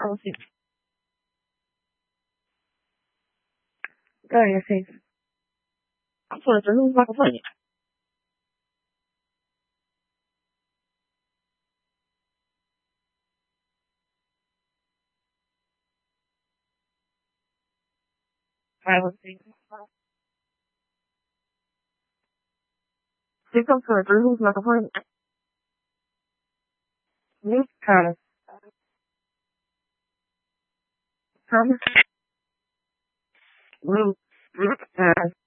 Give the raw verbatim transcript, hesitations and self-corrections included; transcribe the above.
will see. Go ahead, sis. I'm pulling through. Who's fucking funny? I will see. Six I'm pulling through. Who's fucking funny? This kind of. Thomas. Luke.